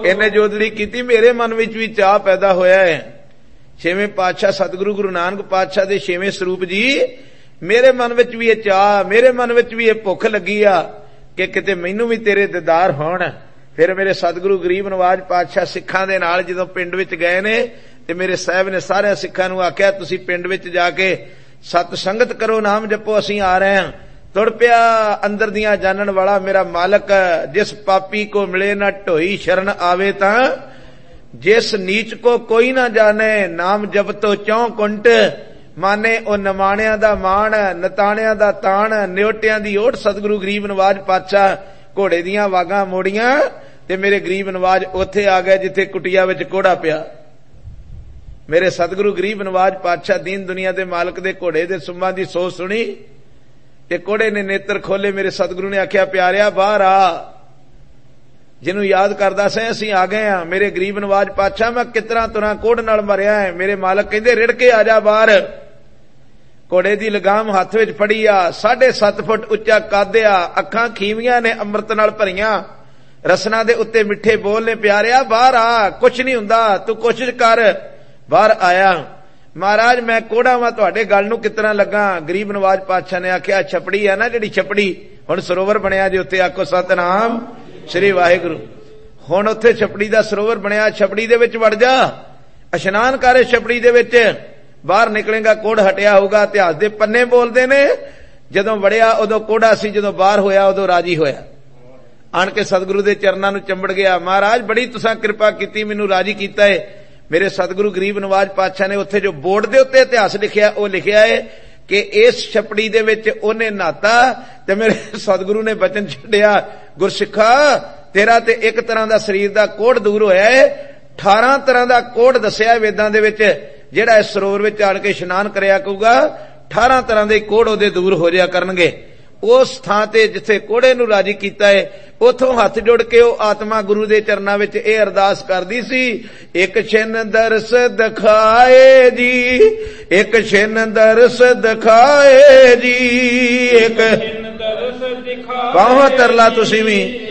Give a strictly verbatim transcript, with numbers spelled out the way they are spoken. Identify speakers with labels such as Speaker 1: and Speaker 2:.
Speaker 1: इन्हें जोदड़ी की, मेरे मन विच भी चाह पैदा होया है। छेवें पातशाह सतगुरु गुरु नानक पातशाह दे छेवें स्वरूप जी, मेरे मन विच भी ये चाह, मेरे मन विच भी ये भुख लगी आ कि किते मैनू भी तेरे दीदार होण। फिर मेरे सतगुरु गरीब नवाज पातशाह सिखां दे नाल जदों पिंड विच गए ने ते मेरे साहब ने सारे सिखां नूं आख्या तुसीं पिंड विच जाके सत संगत करो, नाम जपो, असीं आ रहे हैं। तुर पिया अंदर दियां जानन वाला मेरा मालक, जिस पापी को मिले ना ढोई शरण आवे तां, जिस नीच को कोई ना जाने, नाम जप तो चौं कुंट माने। ओ नमाणियां दा माण, नताणियां दा ताण, न्योटियां दी ओट सतगुरु गरीब नवाज पातशाह घोड़े दियां वागां मोड़ियां ते मेरे गरीब नवाज उत्थे आ गए जिथे कुटिया विच कोड़ा पिया। मेरे सतगुरु गरीब नवाज पातशाह दीन दुनिया दे मालक दे घोड़े दे सुम्मां दी सोच सुनी ते कोड़े ने नेत्र खोले। मेरे सतगुरु ने आख्या प्यारिया बाहर आ, जिन्हों याद करदा से असीं आ गए हां। मेरे गरीब नवाज पातशाह मैं कितना तुरा कोड़ नाल मरिया है। मेरे मालक कहंदे रिड़ के आ जा बाहर। घोड़े दी लगाम हत्थ विच फड़ी आ, साढ़े सत्त फुट उच्चा कद आ, अखां खीवियां ने अमृत नाल भरियां, रसना दे उत्ते मिठे बोल ने। प्यारिया बाहर आ, कुछ नहीं हुंदा, तू कोशिश कर। बाहर आया। महाराज मैं कोड़ा वा, तुहाडे गल नूं कितना लगा? गरीब नवाज पातशाह ने आख्या छपड़ी है ना जिहड़ी छपड़ी, हुण सरोवर बनिया जे उत्ते आखो सतनाम श्री वाहिगुरू। हुण उत्थे छपड़ी दा सरोवर बनिया, छपड़ी दे विच वड़ जा, इशनान कर छपड़ी दे विच, बाहर निकलेगा कोड़ हटिया होगा। इतिहास दे पन्ने बोलदे ने जदों वड़िया उदों कोड़ा सी, जदों बाहर होया उदों राजी होया। आण के सतगुरु दे चरनां नूं चंबड़ गया। महाराज बड़ी तुसां कृपा कीती, मैनूं राजी कीता है। मेरे सतगुरु गरीब नवाज पातशाह ने उत्थे जो बोर्ड दे उत्ते इतिहास लिखिया ओ लिखिया है कि इस छपड़ी दे विच ओने नहाता ते मेरे सतगुरु ने वचन छड्डिया, गुरसिखा तेरा ते एक तरह दा शरीर दा कोड़ दूर होया है, अठारह तरह दा कोड़ दस्सिया वेदां दे विच, जेड़ा इस सरोवर विच आण के इशनान करया करूगा अठारह तरह दे कोड़ ओदे दूर हो जाया करनगे। उस थां ते जिथे कोड़े नूं राजी कीता है उथों हथ जोड़ के ओ आत्मा गुरु दे चरनां विच ए अरदास करदी सी, एक छिन दरस दिखाए जी, एक छिन दरस दिखाए जी, एक छिन दरस दिखाए। पाहो तरला तुसीं भी